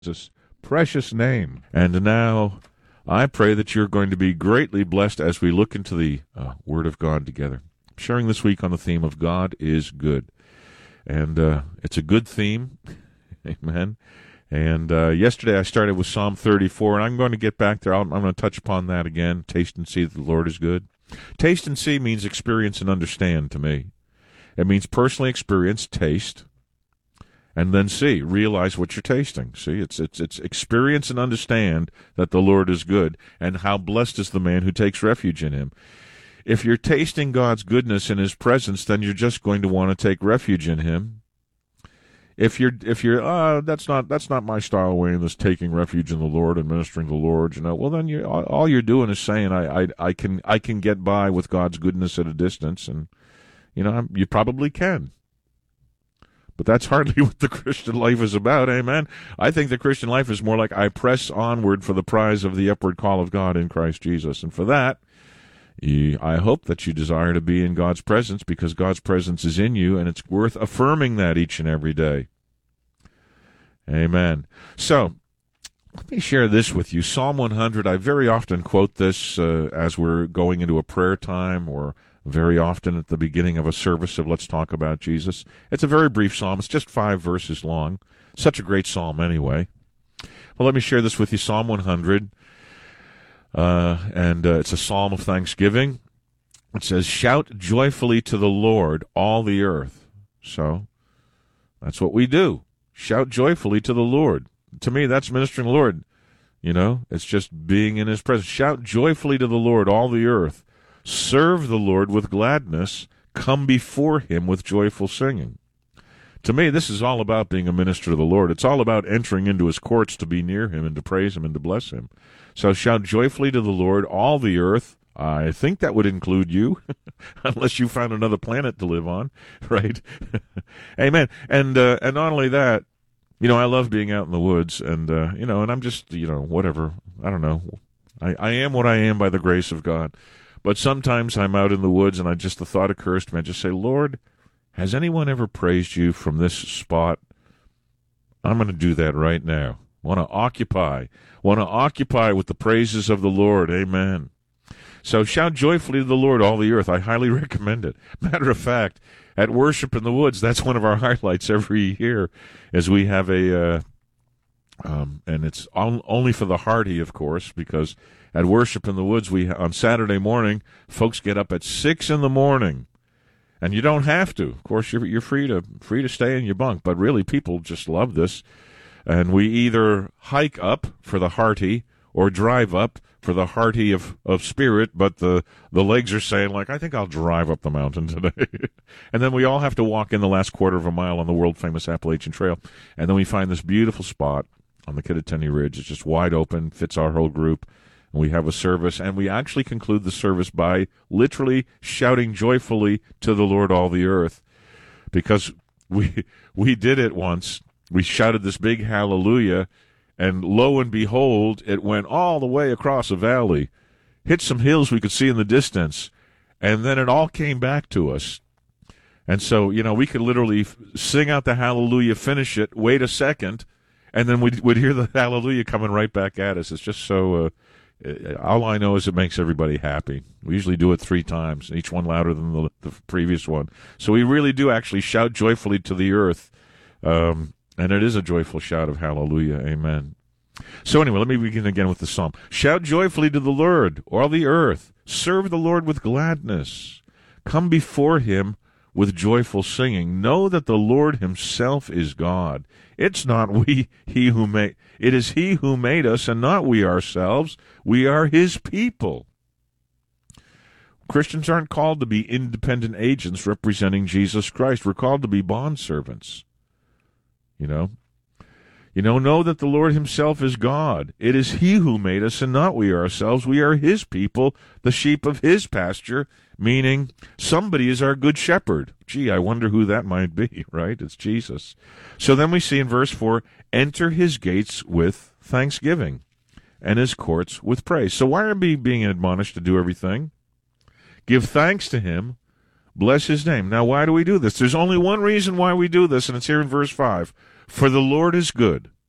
Jesus' precious name. And now I pray that you're going to be greatly blessed as we look into the Word of God together. I'm sharing this week on the theme of God is good. And it's a good theme. Amen. And yesterday I started with Psalm 34, and I'm going to get back there. I'm going to touch upon that again. Taste and see that the Lord is good. Taste and see means experience and understand to me. It means personally experience, taste, and then see, realize what you're tasting. See, it's experience and understand that the Lord is good, and how blessed is the man who takes refuge in him. If you're tasting God's goodness in his presence, then you're just going to want to take refuge in him. If you're that's not my style of way in this taking refuge in the Lord and ministering to the Lord, well then all you're doing is saying I can get by with God's goodness at a distance, and you probably can. But that's hardly what the Christian life is about, amen? I think the Christian life is more like I press onward for the prize of the upward call of God in Christ Jesus. And for that, I hope that you desire to be in God's presence, because God's presence is in you, and it's worth affirming that each and every day. Amen. So, let me share this with you. Psalm 100, I very often quote this as we're going into a prayer time, or very often at the beginning of a service of Let's Talk About Jesus. It's a very brief psalm. It's just 5 verses long. Such a great psalm anyway. Well, let me share this with you. Psalm 100, and it's a psalm of thanksgiving. It says, "Shout joyfully to the Lord, all the earth." So, that's what we do. Shout joyfully to the Lord. To me, that's ministering to the Lord. It's just being in his presence. Shout joyfully to the Lord, all the earth. Serve the Lord with gladness. Come before him with joyful singing. To me, this is all about being a minister to the Lord. It's all about entering into his courts to be near him and to praise him and to bless him. So shout joyfully to the Lord, all the earth. I think that would include you, unless you found another planet to live on, right? Amen. And not only that, I love being out in the woods, and and I'm just, whatever. I don't know. I am what I am by the grace of God. But sometimes I'm out in the woods, and the thought occurs to me. I just say, Lord, has anyone ever praised you from this spot? I'm going to do that right now. Want to occupy with the praises of the Lord. Amen. So shout joyfully to the Lord, all the earth. I highly recommend it. Matter of fact, at Worship in the Woods, that's one of our highlights every year, as we have and it's only for the hearty, of course, because at Worship in the Woods, on Saturday morning, folks get up at 6 a.m, and you don't have to. Of course, you're free to stay in your bunk, but really, people just love this. And we either hike up for the hearty or drive up for the hearty of spirit, but the legs are saying, I think I'll drive up the mountain today. And then we all have to walk in the last quarter of a mile on the world-famous Appalachian Trail, and then we find this beautiful spot on the Kittatinny Ridge. It's just wide open, fits our whole group. We have a service, and we actually conclude the service by literally shouting joyfully to the Lord, all the earth, because we did it once. We shouted this big hallelujah, and lo and behold, it went all the way across a valley, hit some hills we could see in the distance, and then it all came back to us. And so, we could literally sing out the hallelujah, finish it, wait a second, and then we'd hear the hallelujah coming right back at us. It's just so... all I know is it makes everybody happy. We usually do it 3 times, each one louder than the previous one. So we really do actually shout joyfully to the earth, and it is a joyful shout of hallelujah. Amen. So anyway, let me begin again with the psalm. Shout joyfully to the Lord, all the earth. Serve the Lord with gladness. Come before him with joyful singing. Know that the Lord himself is God. It's not it is he who made us, and not we ourselves. We are his people. Christians aren't called to be independent agents representing Jesus Christ. We're called to be bondservants. Know that the Lord himself is God. It is he who made us, and not we ourselves. We are his people, the sheep of his pasture, meaning somebody is our good shepherd. Gee, I wonder who that might be, right? It's Jesus. So then we see in verse 4, enter his gates with thanksgiving and his courts with praise. So why are we being admonished to do everything? Give thanks to him, bless his name. Now, why do we do this? There's only one reason why we do this, and it's here in verse 5. For the Lord is good.